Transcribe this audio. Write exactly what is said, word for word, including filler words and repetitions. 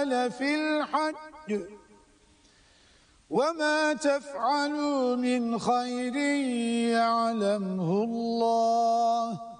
والجبال في الحج وما تفعلوا من خير يعلمه الله